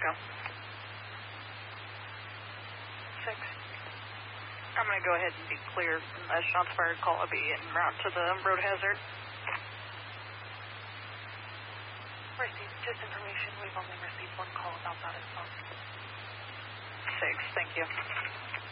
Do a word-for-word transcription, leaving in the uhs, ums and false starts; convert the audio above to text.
Echo. Six. I'm going to go ahead and be clear from the shots fired call. I'll be en route to the road hazard. Received. Just information. We've only received one call about that as well. Six. Thank you.